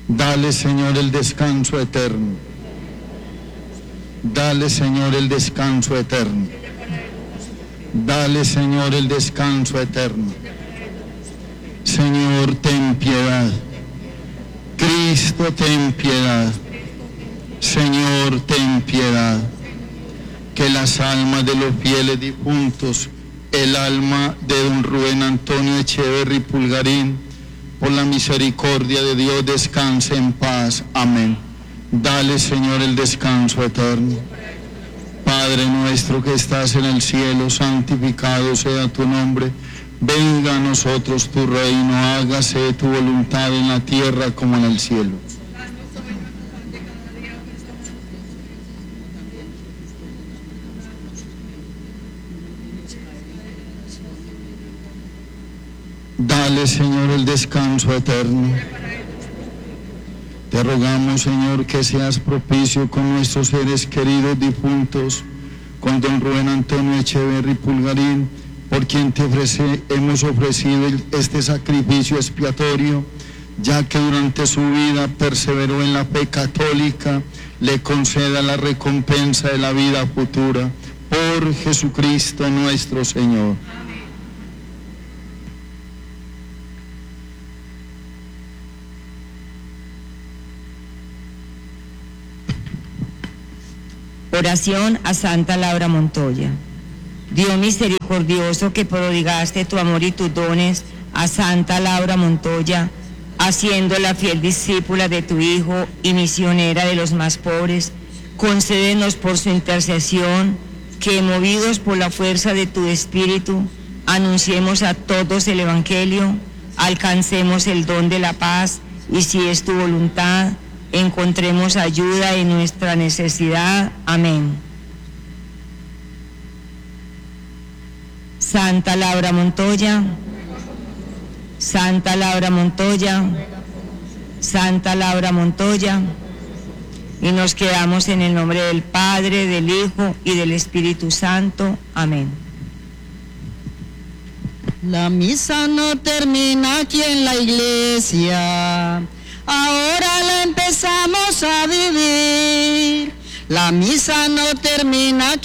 Dale, Señor, el descanso eterno. Dale, Señor, el descanso eterno. Dale, Señor, el descanso eterno. Señor, ten piedad. Cristo, ten piedad. Señor, ten piedad. Que las almas de los fieles difuntos, el alma de don Rubén Antonio Echeverry Pulgarín, por la misericordia de Dios descanse en paz. Amén. Dale, Señor, el descanso eterno. Padre nuestro que estás en el cielo, santificado sea tu nombre. Venga a nosotros tu reino, hágase tu voluntad en la tierra como en el cielo. Dale, Señor, el descanso eterno. Te rogamos, Señor, que seas propicio con nuestros seres queridos difuntos, con don Rubén Antonio Echeverry Pulgarín, por quien hemos ofrecido este sacrificio expiatorio, ya que durante su vida perseveró en la fe católica, le conceda la recompensa de la vida futura. Por Jesucristo nuestro Señor. Oración a Santa Laura Montoya. Dios misericordioso, que prodigaste tu amor y tus dones a Santa Laura Montoya, haciéndola fiel discípula de tu Hijo y misionera de los más pobres, concédenos por su intercesión que, movidos por la fuerza de tu Espíritu, anunciemos a todos el Evangelio, alcancemos el don de la paz y, si es tu voluntad, encontremos ayuda en nuestra necesidad. Amén. Santa Laura Montoya, Santa Laura Montoya, Santa Laura Montoya. Y nos quedamos en el nombre del Padre, del Hijo y del Espíritu Santo. Amén. La misa no termina aquí en la iglesia. Ahora la empezamos a vivir. La misa no termina aquí